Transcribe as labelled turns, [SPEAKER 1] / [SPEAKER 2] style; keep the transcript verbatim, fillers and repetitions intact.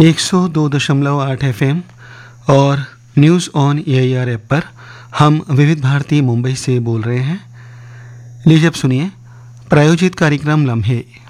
[SPEAKER 1] एक सौ दो दशमलव आठ एफ एम और news on A I R app पर हम विविध भारती मुंबई से बोल रहे हैं। लीजिए अब सुनिए प्रायोजित कार्यक्रम लम्हे।